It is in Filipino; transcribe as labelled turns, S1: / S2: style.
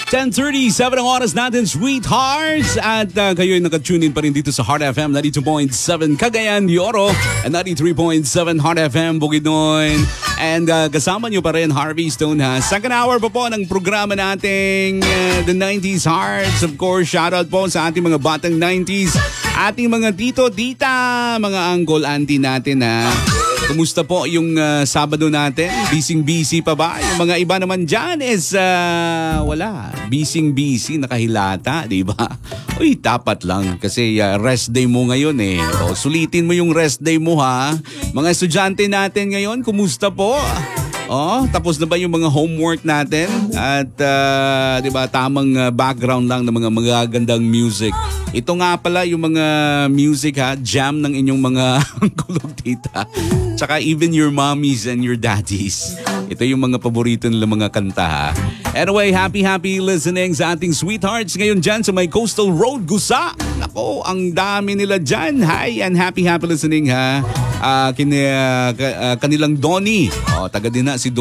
S1: 10:37 ang oras natin, sweethearts. At kayo'y nakatune in pa rin dito sa Heart FM 92.7 Cagayan de Oro and 93.7 Heart FM Bukidnon. And kasama nyo pa rin Harvey Stone ha. Second hour pa po ng programa nating The 90s Hearts. Of course, shoutout po sa ating mga batang 90s, ating mga tito, tita, mga uncle, auntie natin ha. Kumusta po yung Sabado natin? Busy pa ba? Yung mga iba naman dyan is wala. Busy, nakahilata, di ba? Uy, dapat lang kasi rest day mo ngayon eh. O, sulitin mo yung rest day mo ha. Mga estudyante natin ngayon, kumusta po? Oh, tapos na ba yung mga homework natin? At 'di ba, tamang background lang ng mga magagandang music. Ito nga pala yung mga music ha, jam ng inyong mga kulog tita. Tsaka even your mommies and your daddies. Ito yung mga paborito nila mga kanta ha. Anyway, happy listening sa ating sweethearts ngayon dyan sa may Coastal Road, Gusa. Nako, ang dami nila dyan. Hi and happy listening ha. Kanilang Donnie. Oh, taga din na si